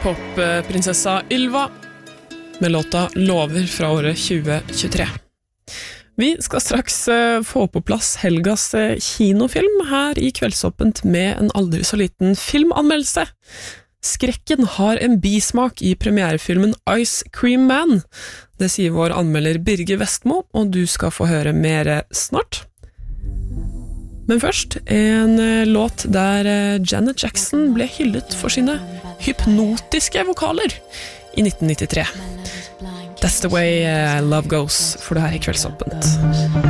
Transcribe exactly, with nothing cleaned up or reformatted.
popprinsessa Ylva med låta Lover fra året tjue tjuetre. Vi skal straks få på plass helgas kinofilm her i Kveldsåpent med en aldri så liten filmanmeldelse. Skrekken har en bismak i premierefilmen Ice Cream Man. Det sier vår anmelder Birger Vestmo, og du skal få høre mer snart. Men først, en låt der Janet Jackson ble hyllet for sine hypnotiske vokaler i nitten nittitre. That's the way love goes, for det her i Kveldsåpent.